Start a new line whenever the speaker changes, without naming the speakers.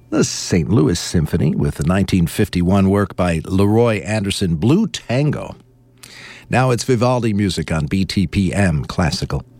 The St. Louis Symphony with the 1951 work by Leroy Anderson, Blue Tango. Now it's Vivaldi music on BTPM Classical.